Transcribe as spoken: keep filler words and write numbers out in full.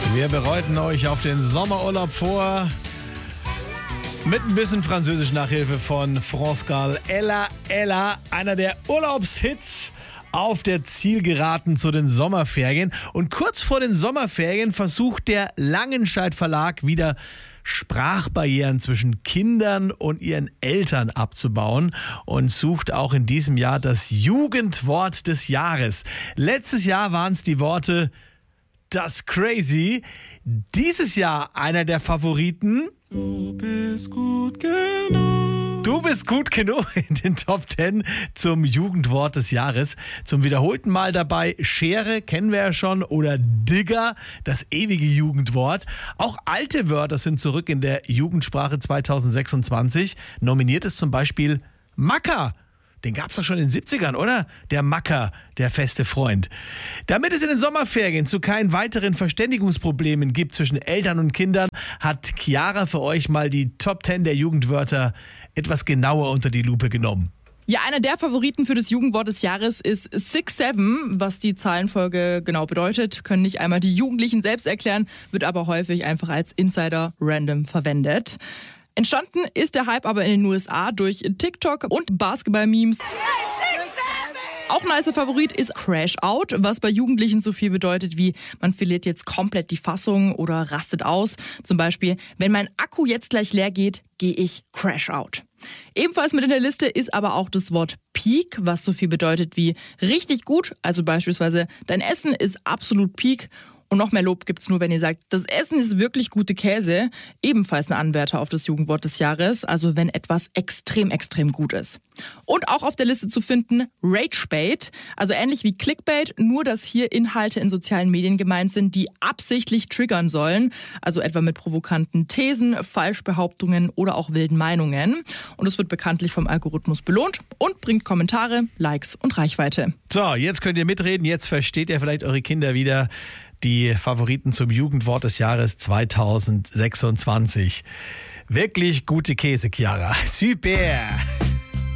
Wir bereiten euch auf den Sommerurlaub vor. Mit ein bisschen französisch Nachhilfe von France Gall. Ella, Ella, einer der Urlaubshits auf der Zielgeraden zu den Sommerferien. Und kurz vor den Sommerferien versucht der Langenscheidt Verlag wieder Sprachbarrieren zwischen Kindern und ihren Eltern abzubauen und sucht auch in diesem Jahr das Jugendwort des Jahres. Letztes Jahr waren es die Worte das Crazy. Dieses Jahr einer der Favoriten. Du bist gut genug. Du bist gut genug in den Top Ten zum Jugendwort des Jahres. Zum wiederholten Mal dabei Schere, kennen wir ja schon, oder Digger, das ewige Jugendwort. Auch alte Wörter sind zurück in der Jugendsprache zwanzig sechsundzwanzig. Nominiert ist zum Beispiel Macker. Den gab es doch schon in den siebzigern, oder? Der Macker, der feste Freund. Damit es in den Sommerferien zu keinen weiteren Verständigungsproblemen gibt zwischen Eltern und Kindern, hat Chiara für euch mal die Top Ten der Jugendwörter etwas genauer unter die Lupe genommen. Ja, einer der Favoriten für das Jugendwort des Jahres ist six seven. Was die Zahlenfolge genau bedeutet, können nicht einmal die Jugendlichen selbst erklären, wird aber häufig einfach als Insider random verwendet. Entstanden ist der Hype aber in den U S A durch TikTok und Basketball-Memes. Auch ein nicer Favorit ist Crash Out, was bei Jugendlichen so viel bedeutet wie man verliert jetzt komplett die Fassung oder rastet aus. Zum Beispiel, wenn mein Akku jetzt gleich leer geht, gehe ich Crash Out. Ebenfalls mit in der Liste ist aber auch das Wort Peak, was so viel bedeutet wie richtig gut. Also beispielsweise, dein Essen ist absolut Peak. Und noch mehr Lob gibt's nur, wenn ihr sagt, das Essen ist wirklich gute Käse. Ebenfalls ein Anwärter auf das Jugendwort des Jahres, also wenn etwas extrem, extrem gut ist. Und auch auf der Liste zu finden Ragebait, also ähnlich wie Clickbait, nur dass hier Inhalte in sozialen Medien gemeint sind, die absichtlich triggern sollen. Also etwa mit provokanten Thesen, Falschbehauptungen oder auch wilden Meinungen. Und es wird bekanntlich vom Algorithmus belohnt und bringt Kommentare, Likes und Reichweite. So, jetzt könnt ihr mitreden, jetzt versteht ihr vielleicht eure Kinder wieder. Die Favoriten zum Jugendwort des Jahres zwanzig sechsundzwanzig. Wirklich gute Käse, Chiara. Super!